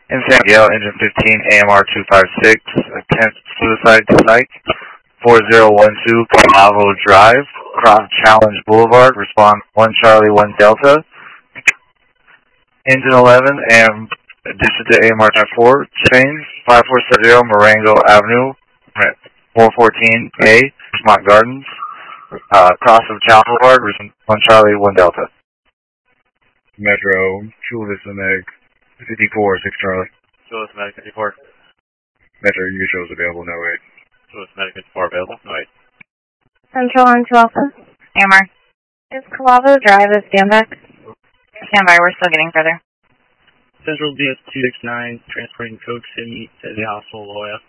In San Miguel, engine 15, AMR 256, attempt suicide to site, 4012 Calavo Drive, Cross Challenge Boulevard, respond 1 Charlie 1 Delta. Engine 11, and addition to AMR 4, change, 5470 Marengo Avenue, 414A, Smart Gardens, cross of Challenge Boulevard, respond 1 Charlie 1 Delta. Metro, Chula Vista Meg, 54, 6 Charlie. Chula Vista Medic 54. Metro, your show is available, no wait. Chula Vista Medic 54 available, no wait. Central on 2 Alpha. AMR. Is Calavo Drive a standby? Standby, we're still getting further. Central DS 269, transporting Coke City to the hospital, La Jolla.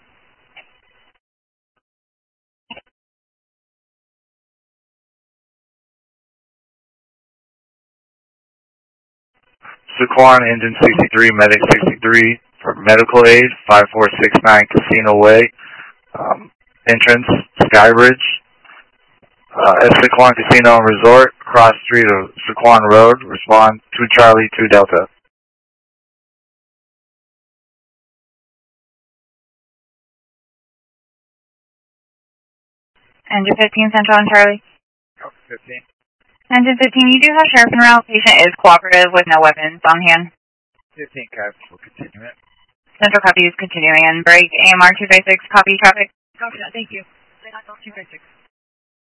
Suquan, engine 63, medic 63, for medical aid, 5469 Casino Way, entrance, Skybridge. At Suquan Casino and Resort, cross street of Suquan Road, respond 2 Charlie 2 Delta. Engine 15, Central on Charlie. 15. Engine 15, you do have sheriff en route. Patient is cooperative with no weapons on hand. 15, copy. We'll continue it. Central copy is continuing. And break AMR 256, copy traffic. Copy that, thank you. 256.